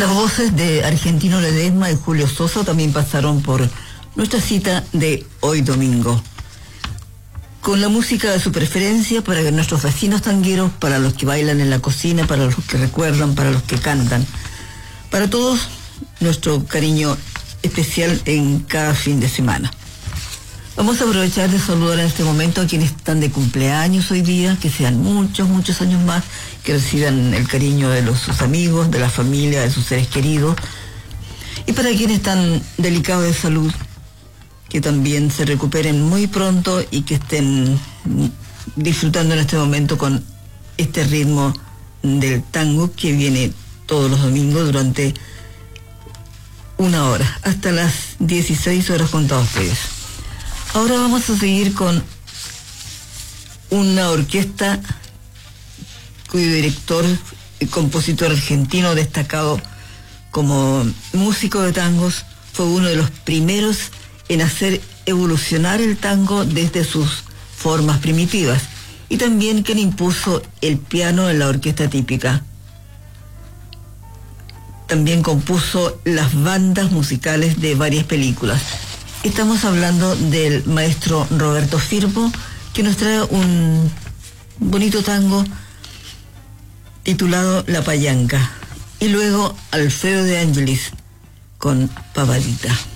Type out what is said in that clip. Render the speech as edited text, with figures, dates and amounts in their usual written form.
Las voces de Argentino Ledesma y Julio Sosa también pasaron por nuestra cita de hoy domingo, con la música de su preferencia para nuestros vecinos tangueros, para los que bailan en la cocina, para los que recuerdan, para los que cantan. Para todos, nuestro cariño especial en cada fin de semana. Vamos a aprovechar de saludar en este momento a quienes están de cumpleaños hoy día, que sean muchos, muchos años más, que reciban el cariño de sus amigos, de la familia, de sus seres queridos. Y para quienes están delicados de salud, que también se recuperen muy pronto y que estén disfrutando en este momento con este ritmo del tango que viene todos los domingos durante 1 hora, hasta las 16 horas contados ustedes. Ahora vamos a seguir con una orquesta cuyo director y compositor argentino destacado como músico de tangos fue uno de los primeros en hacer evolucionar el tango desde sus formas primitivas y también quien impuso el piano en la orquesta típica. También compuso las bandas musicales de varias películas. Estamos hablando del maestro Roberto Firpo, que nos trae un bonito tango titulado La Payanca, y luego Alfredo de Angelis con Pavadita.